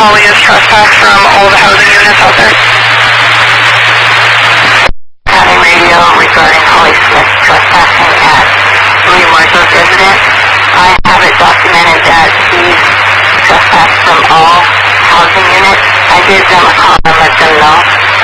Holly has trespassed from all the housing units out there. County radio regarding Holly Smith trespassing at Louis Marshall's residence. I have it documented that he's trespassed from all housing units. I did them a call and let them know.